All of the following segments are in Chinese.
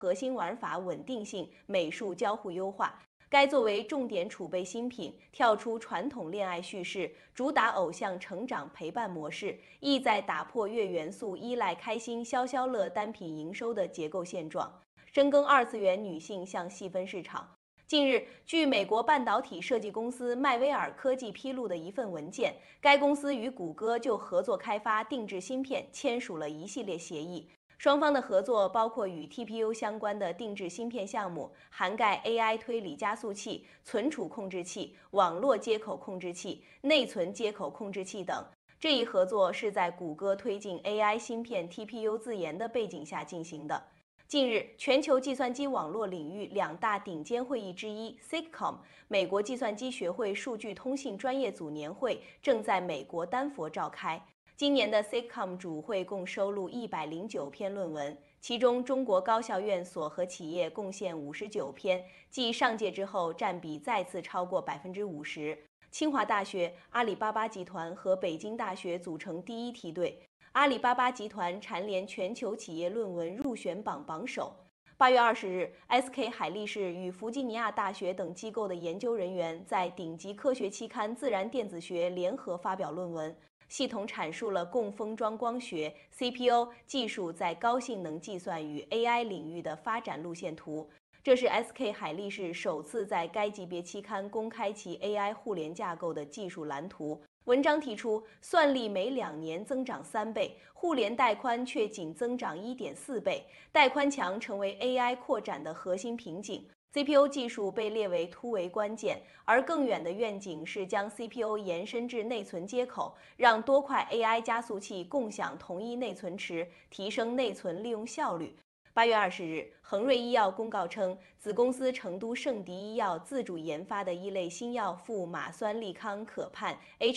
核心玩法稳定性、美术交互优化。该作为重点储备新品，跳出传统恋爱叙事，主打偶像成长陪伴模式，意在打破月元素依赖开心消消乐单品营收的结构现状，深耕二次元女性向细分市场。近日，据美国半导体设计公司迈威尔科技披露的一份文件，该公司与谷歌就合作开发定制芯片签署了一系列协议。双方的合作包括与 TPU 相关的定制芯片项目，涵盖 AI 推理加速器、存储控制器、网络接口控制器、内存接口控制器等。这一合作是在谷歌推进 AI 芯片 TPU 自研的背景下进行的。近日，全球计算机网络领域两大顶尖会议之一 SIGCOMM 美国计算机学会数据通信专业组年会正在美国丹佛召开。今年的 SIGCOMM 主会共收录109篇论文，其中中国高校院所和企业贡献59篇，继上届之后占比再次超过50%。清华大学、阿里巴巴集团和北京大学组成第一梯队。阿里巴巴集团蝉联全球企业论文入选榜榜首。8月20日 ，SK 海力士与弗吉尼亚大学等机构的研究人员在顶级科学期刊《自然电子学》联合发表论文，系统阐述了共封装光学 CPU 技术在高性能计算与 AI 领域的发展路线图。这是 SK 海力士首次在该级别期刊公开其 AI 互联架构的技术蓝图。文章提出，算力每2年增长3倍，互联带宽却仅增长1.4倍，带宽墙成为 AI 扩展的核心瓶颈。CPU 技术被列为突围关键，而更远的愿景是将 CPU 延伸至内存接口，让多块 AI 加速器共享同一内存池，提升内存利用效率。8月20日，恒瑞医药公告称，子公司成都圣迪医药自主研发的一类新药富马酸利康可盼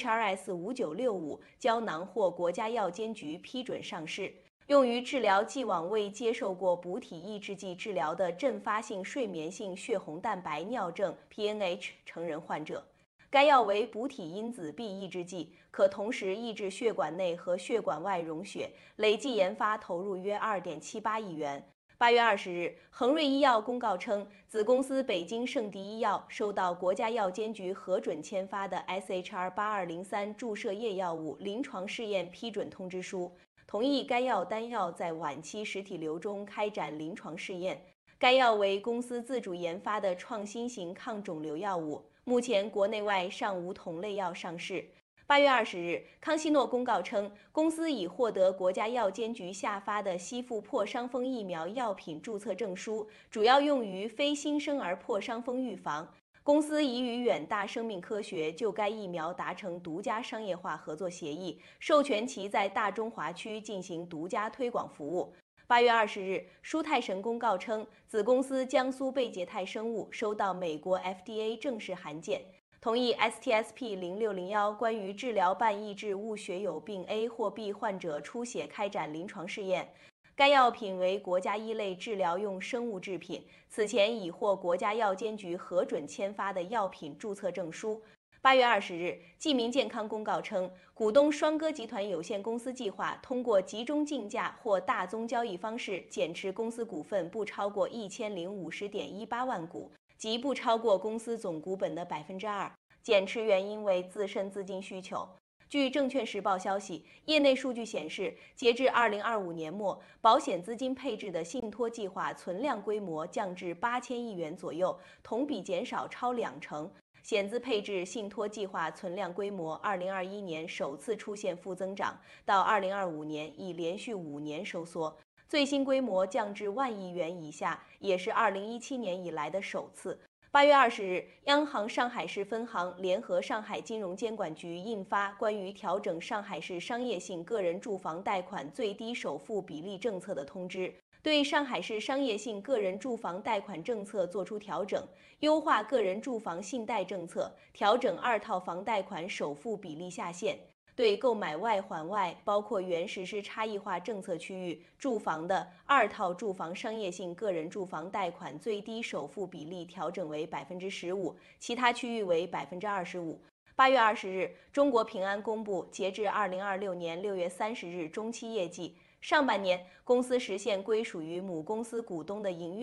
HRS5965胶囊获国家药监局批准上市，用于治疗既往未接受过补体抑制剂治疗的阵发性睡眠性血红蛋白尿症 （PNH） 成人患者。该药为补体因子 B 抑制剂，可同时抑制血管内和血管外溶血，累计研发投入约2.78亿元。8月20日，恒瑞医药公告称，子公司北京圣迪医药收到国家药监局核准签发的 SHR8203 注射液药物临床试验批准通知书，同意该药单药在晚期实体瘤中开展临床试验。该药为公司自主研发的创新型抗肿瘤药物，目前国内外尚无同类药上市。8月20日，康希诺公告称，公司已获得国家药监局下发的吸附破伤风疫苗药品注册证书，主要用于非新生儿破伤风预防。公司已与远大生命科学就该疫苗达成独家商业化合作协议，授权其在大中华区进行独家推广服务。8月20日，舒泰神公告称，子公司江苏贝捷泰生物收到美国 FDA 正式函件，同意 STSP0601 关于治疗半抑制物血友病 A 或 B 患者出血开展临床试验。该药品为国家一类治疗用生物制品，此前已获国家药监局核准签发的药品注册证书。8月20日，济民健康公告称，股东双歌集团有限公司计划通过集中竞价或大宗交易方式减持公司股份不超过1050.18万股，即不超过公司总股本的2%。减持原因为自身资金需求。据证券时报消息，业内数据显示，截至2025年末，保险资金配置的信托计划存量规模降至8000亿元左右，同比减少超20%。险资配置信托计划存量规模2021年首次出现负增长，到2025年已连续5年收缩，最新规模降至1万亿元以下，也是2017年以来的首次。8月20日，央行上海市分行联合上海金融监管局印发关于调整上海市商业性个人住房贷款最低首付比例政策的通知，对上海市商业性个人住房贷款政策作出调整，优化个人住房信贷政策，调整2套房贷款首付比例下限。对购买外环外包括原实施差异化政策区域住房的2套住房商业性个人住房贷款最低首付比例调整为15%，其他区域为25%。8月20日，中国平安公布截至2026年6月30日中期业绩， 上半年，公司实现归属于母公司股东的营运